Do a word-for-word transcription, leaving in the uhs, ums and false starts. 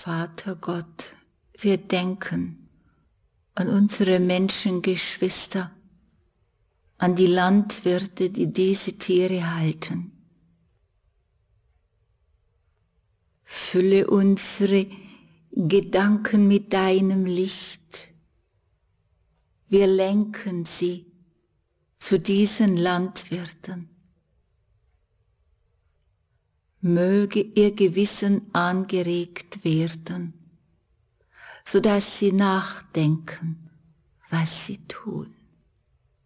Vater Gott, wir denken an unsere Menschengeschwister, an die Landwirte, die diese Tiere halten. Fülle unsere Gedanken mit deinem Licht. Wir lenken sie zu diesen Landwirten. Möge ihr Gewissen angeregt werden, sodass sie nachdenken, was sie tun.